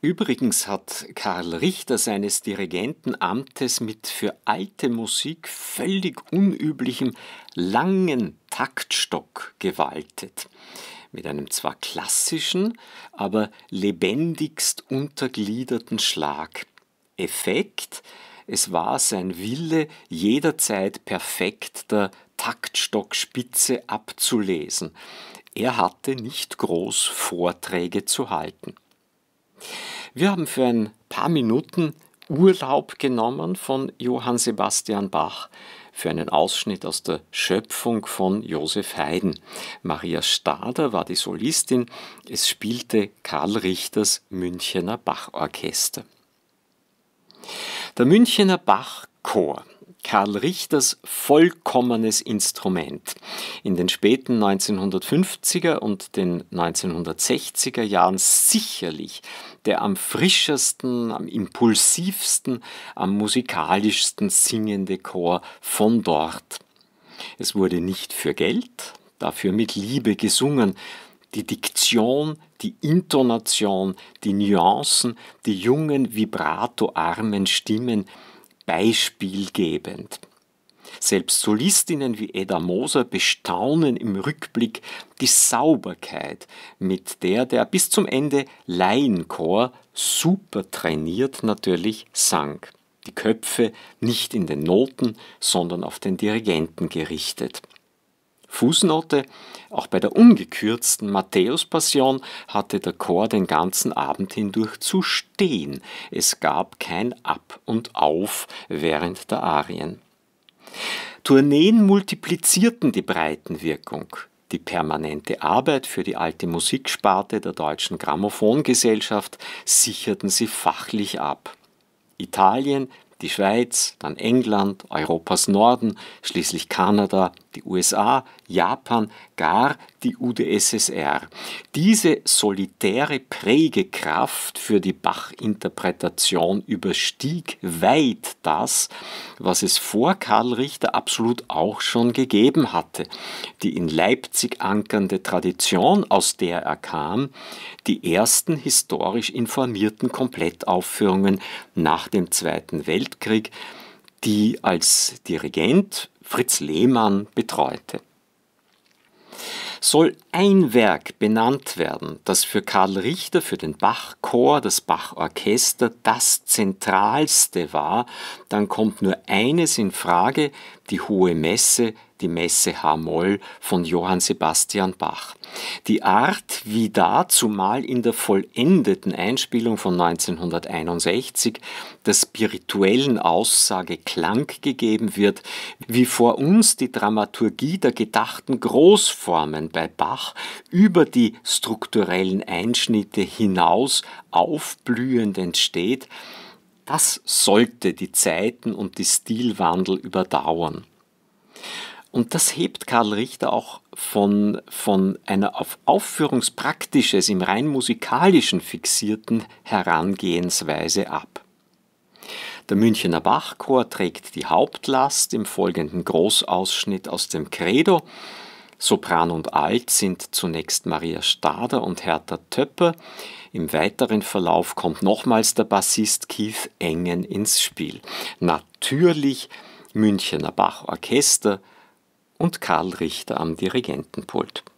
Übrigens hat Karl Richter seines Dirigentenamtes mit für alte Musik völlig unüblichem langen Taktstock gewaltet. Mit einem zwar klassischen, aber lebendigst untergliederten Schlag. Effekt: es war sein Wille, jederzeit perfekt der Taktstockspitze abzulesen. Er hatte nicht groß Vorträge zu halten. Wir haben für ein paar Minuten Urlaub genommen von Johann Sebastian Bach für einen Ausschnitt aus der Schöpfung von Joseph Haydn. Maria Stader war die Solistin, es spielte Karl Richters Münchener Bachorchester. Der Münchener Bachchor, Karl Richters vollkommenes Instrument. In den späten 1950er und den 1960er Jahren sicherlich der am frischesten, am impulsivsten, am musikalischsten singende Chor von dort. Es wurde nicht für Geld, dafür mit Liebe gesungen. Die Diktion, die Intonation, die Nuancen, die jungen, vibratoarmen Stimmen beispielgebend. Selbst Solistinnen wie Edda Moser bestaunen im Rückblick die Sauberkeit, mit der bis zum Ende Laienchor, super trainiert natürlich, sang. Die Köpfe nicht in den Noten, sondern auf den Dirigenten gerichtet. Fußnote: Auch bei der ungekürzten Matthäus-Passion hatte der Chor den ganzen Abend hindurch zu stehen. Es gab kein Ab und Auf während der Arien. Tourneen multiplizierten die Breitenwirkung. Die permanente Arbeit für die alte Musiksparte der Deutschen Grammophongesellschaft sicherten sie fachlich ab. Italien, die Schweiz, dann England, Europas Norden, schließlich Kanada, die USA, Japan, gar die UdSSR. Diese solitäre Prägekraft für die Bach-Interpretation überstieg weit das, was es vor Karl Richter absolut auch schon gegeben hatte. Die in Leipzig ankernde Tradition, aus der er kam, die ersten historisch informierten Komplettaufführungen nach dem Zweiten Weltkrieg, die als Dirigent Fritz Lehmann betreute. Soll ein Werk benannt werden, das für Karl Richter, für den Bachchor, das Bachorchester das zentralste war, dann kommt nur eines in Frage: die Hohe Messe, die Messe H-Moll von Johann Sebastian Bach. Die Art, wie da, zumal in der vollendeten Einspielung von 1961, der spirituellen Aussage Klang gegeben wird, wie vor uns die Dramaturgie der gedachten Großformen bei Bach über die strukturellen Einschnitte hinaus aufblühend entsteht, das sollte die Zeiten und die Stilwandel überdauern. Und das hebt Karl Richter auch von einer auf Aufführungspraktisches, im rein musikalischen fixierten Herangehensweise ab. Der Münchener Bachchor trägt die Hauptlast im folgenden Großausschnitt aus dem Credo. Sopran und Alt sind zunächst Maria Stader und Hertha Töpper. Im weiteren Verlauf kommt nochmals der Bassist Keith Engen ins Spiel. Natürlich Münchener Bachorchester und Karl Richter am Dirigentenpult.